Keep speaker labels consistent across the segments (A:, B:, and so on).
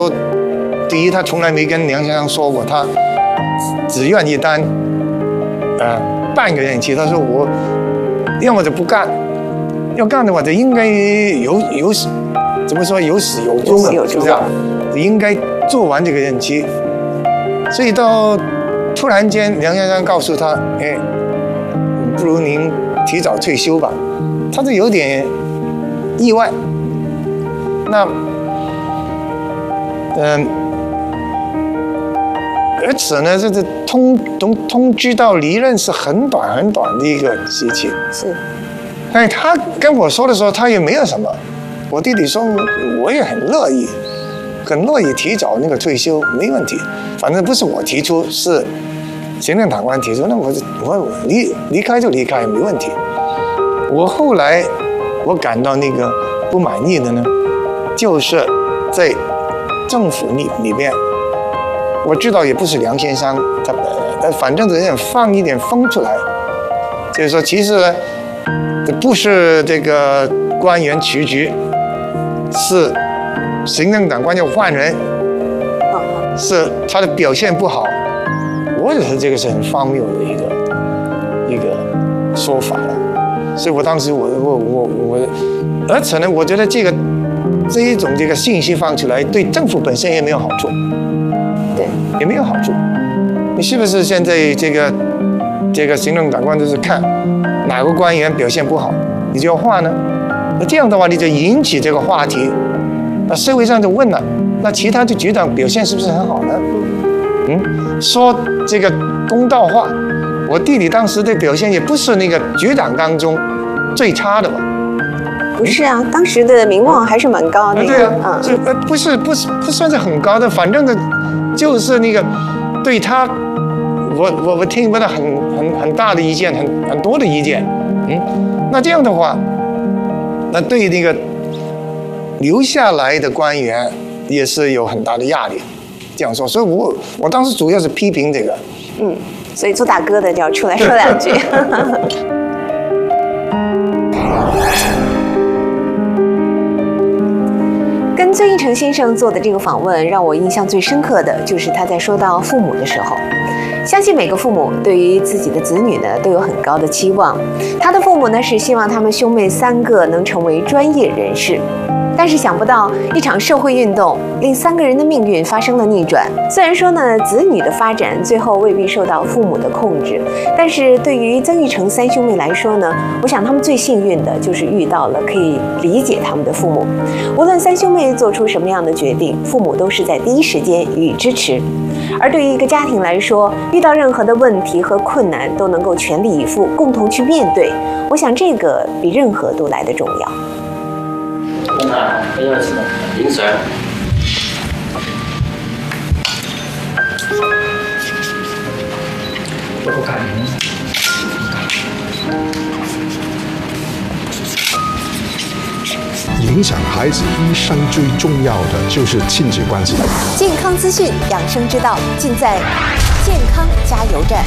A: 第一，他从来没跟梁先生说过他只愿意当半个任期。他说我要么就不干，要干的话就应该怎么说有始有终的，是不是？应该做完这个任期。所以到突然间梁先生告诉他，哎，不如您提早退休吧，他就有点意外。那而且呢，这同居到离任是很短很短的一个时期。
B: 是。
A: 但是他跟我说的时候，他也没有什么。我弟弟说，我也很乐意提早那个退休，没问题。反正不是我提出，是行政长官提出，那我离开就离开，没问题。我后来我感到那个不满意的呢，就是在政府里边，我知道也不是梁先生他反正人家放一点风出来，就是说其实呢，不是这个官员辞职，是行政长官要换人，是他的表现不好。我觉得这个是很荒谬的一个说法了。所以我当时而且呢，我觉得这一种这个信息放出来，对政府本身也没有好处，
B: 对，
A: 也没有好处。你是不是现在这个行政长官就是看哪个官员表现不好，你就要换呢？那这样的话，你就引起这个话题，那社会上就问了，那其他的局长表现是不是很好呢？说这个公道话，我弟弟当时的表现也不是那个局长当中最差的吧？
B: 不是啊，当时的名望还是蛮高的。
A: 对啊，这不算是很高的，反正呢，就是那个对他，我听不到很大的意见，很多的意见。那这样的话，那对那个留下来的官员也是有很大的压力。这样说，所以我当时主要是批评这个。
B: 所以做大哥的就要出来说两句。跟孙一成先生做的这个访问，让我印象最深刻的就是他在说到父母的时候，相信每个父母对于自己的子女呢都有很高的期望。他的父母呢是希望他们兄妹3个能成为专业人士。但是想不到一场社会运动令3个人的命运发生了逆转。虽然说呢，子女的发展最后未必受到父母的控制，但是对于曾钰成3兄妹来说呢，我想他们最幸运的就是遇到了可以理解他们的父母。无论3兄妹做出什么样的决定，父母都是在第一时间予以支持。而对于一个家庭来说，遇到任何的问题和困难都能够全力以赴，共同去面对，我想这个比任何都来得重要。
C: 第二次影响。都不敢
D: 影响孩子一生最重要的就是亲子关系。
B: 健康资讯、养生之道，尽在健康加油站。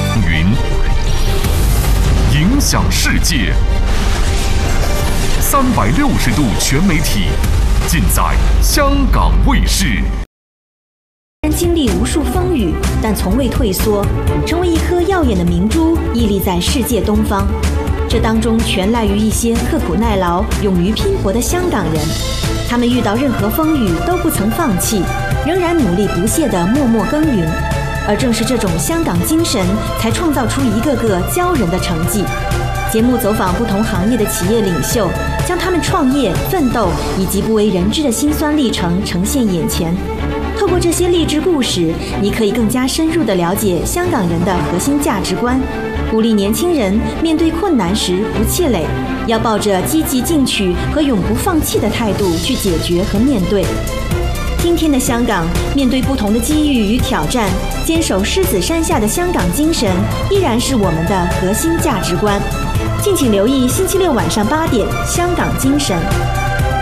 E: 影响世界。360度全媒体，尽在香港卫视。
F: 经历无数风雨，但从未退缩，成为一颗耀眼的明珠，屹立在世界东方。这当中全赖于一些刻苦耐劳、勇于拼搏的香港人。他们遇到任何风雨都不曾放弃，仍然努力不懈地默默耕耘。而正是这种香港精神，才创造出一个个骄人的成绩。节目走访不同行业的企业领袖，将他们创业、奋斗以及不为人知的辛酸历程呈现眼前。透过这些励志故事，你可以更加深入地了解香港人的核心价值观，鼓励年轻人面对困难时不气馁，要抱着积极进取和永不放弃的态度去解决和面对。今天的香港，面对不同的机遇与挑战，坚守狮子山下的香港精神，依然是我们的核心价值观。敬请留意星期六晚上8点，《香港精神》。